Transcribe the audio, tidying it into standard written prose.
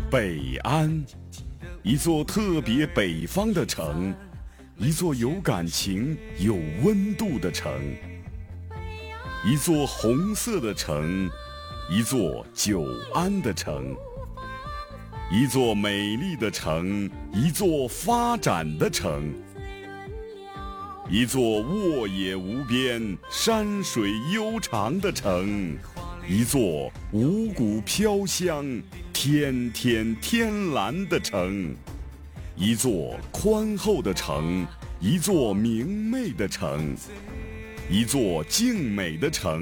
北安，一座特别北方的城，一座有感情、有温度的城，一座红色的城，一座久安的城，一座美丽的城，一座发展的城，一座沃野无边、山水悠长的城，一座五谷飘香、天天天蓝的城，一座宽厚的城，一座明媚的城，一座静美的城，